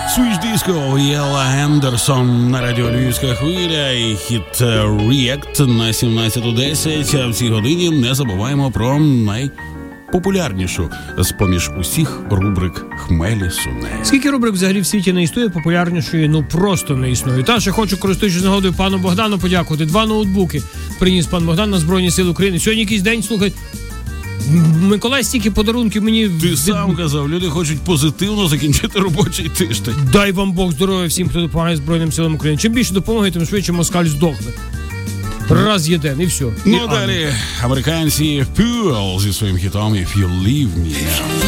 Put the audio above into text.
Switch Disco, Єла Ендерсон на радіо Львівська хвиля і хіт React на 17:10. А в цій годині не забуваємо про найпопулярнішу з-поміж усіх рубрик «Хмелі Суне». Скільки рубрик взагалі в світі не існує, популярнішої ну просто не існує. Та ще хочу, користуючись нагодою, пану Богдану подякувати. 2 ноутбуки приніс пан Богдан на Збройні Сили України. Сьогодні якийсь день, слухай, Миколай стільки подарунків мені... Ти сам казав, люди хочуть позитивно закінчити робочий тиждень. Дай вам Бог здоров'я всім, хто допомагає Збройним Силам України. Чим більше допомоги, тим швидше москаль здохне. Раз єден, і все. Ну, далі американці Pure зі своїм хітом «If You Leave Me Now».